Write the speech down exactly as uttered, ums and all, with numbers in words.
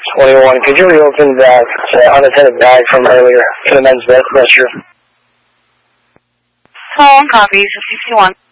twenty-one, could you reopen that uh, unattended bag from earlier to the men's restroom? Phone copy, sixty-one.